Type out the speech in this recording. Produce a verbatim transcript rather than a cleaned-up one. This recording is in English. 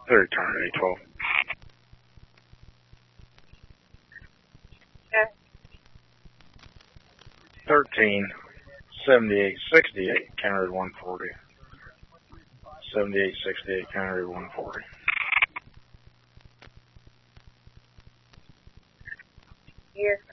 Clear turn eight twelve. Okay. Thirteen seventy-eight sixty-eight, counted one forty. Seventy-eight sixty-eight, counted one forty. Here.